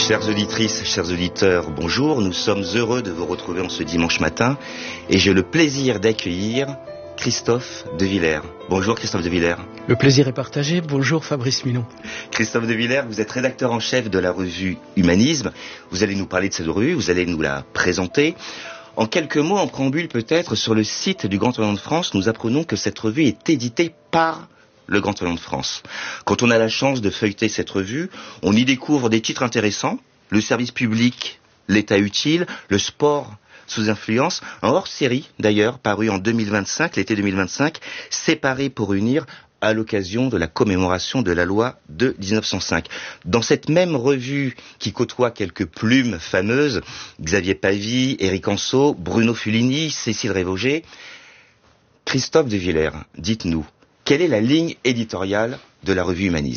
Chères auditrices, chers auditeurs, bonjour. Nous sommes heureux de vous retrouver en ce dimanche matin et j'ai le plaisir d'accueillir Christophe de Villers. Bonjour Christophe de Villers. Le plaisir est partagé. Bonjour Fabrice Milon. Christophe de Villers, vous êtes rédacteur en chef de la revue Humanisme. Vous allez nous parler de cette revue, vous allez nous la présenter. En quelques mots, en préambule peut-être, sur le site du Grand Orient de France, nous apprenons que cette revue est éditée par le Grand Orient de France. Quand on a la chance de feuilleter cette revue, on y découvre des titres intéressants, le service public, l'État utile, le sport sous influence, un hors-série d'ailleurs, paru en 2025, l'été 2025, Séparés pour unir, à l'occasion de la commémoration de la loi de 1905. Dans cette même revue qui côtoie quelques plumes fameuses, Xavier Pavie, Éric Anseau, Bruno Fulini, Cécile Révauger, Christophe de Villers, dites-nous, quelle est la ligne éditoriale de la revue Humanisme ?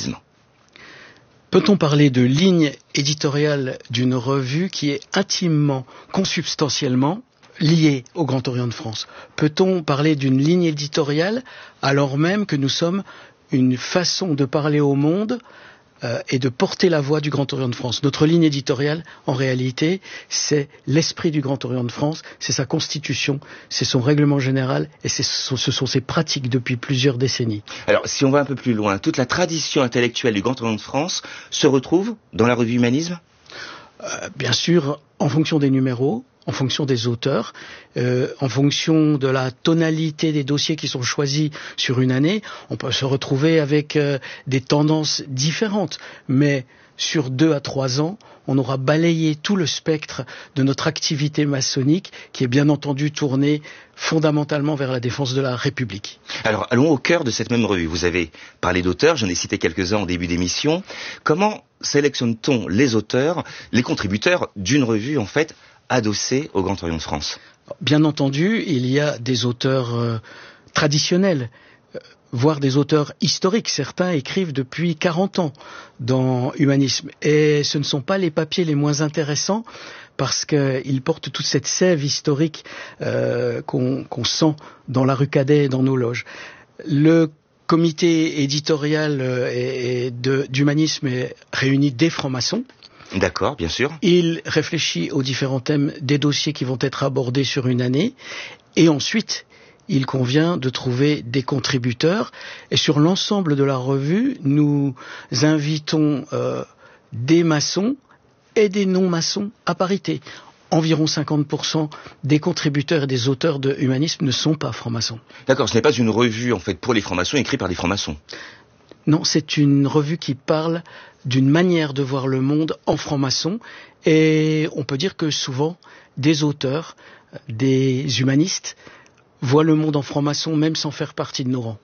Peut-on parler de ligne éditoriale d'une revue qui est intimement, consubstantiellement liée au Grand Orient de France ? Peut-on parler d'une ligne éditoriale alors même que nous sommes une façon de parler au monde et de porter la voix du Grand Orient de France ? Notre ligne éditoriale, en réalité, c'est l'esprit du Grand Orient de France, c'est sa constitution, c'est son règlement général et ce sont ses pratiques depuis plusieurs décennies. Alors, si on va un peu plus loin, toute la tradition intellectuelle du Grand Orient de France se retrouve dans la revue Humanisme ? Bien sûr, en fonction des numéros, en fonction des auteurs, en fonction de la tonalité des dossiers qui sont choisis sur une année, on peut se retrouver avec des tendances différentes. Mais sur 2 à 3 ans, on aura balayé tout le spectre de notre activité maçonnique qui est bien entendu tournée fondamentalement vers la défense de la République. Alors, allons au cœur de cette même revue. Vous avez parlé d'auteurs, j'en ai cité quelques-uns en début d'émission. Comment sélectionne-t-on les auteurs, les contributeurs d'une revue, en fait, adossée au Grand Orient de France ? Bien entendu, il y a des auteurs traditionnels, voire des auteurs historiques. Certains écrivent depuis 40 ans dans Humanisme. Et ce ne sont pas les papiers les moins intéressants parce qu'ils portent toute cette sève historique qu'on sent dans la rue Cadet et dans nos loges. Le comité éditorial d'Humanisme réunit des francs-maçons. D'accord, bien sûr. Il réfléchit aux différents thèmes des dossiers qui vont être abordés sur une année. Et ensuite, il convient de trouver des contributeurs. Et sur l'ensemble de la revue, nous invitons des maçons et des non-maçons à parité. Environ 50% des contributeurs et des auteurs de Humanisme ne sont pas francs-maçons. D'accord, ce n'est pas une revue en fait pour les francs-maçons, écrite par des francs-maçons. Non, c'est une revue qui parle d'une manière de voir le monde en franc-maçon. Et on peut dire que souvent, des auteurs, des humanistes, voient le monde en franc-maçon même sans faire partie de nos rangs.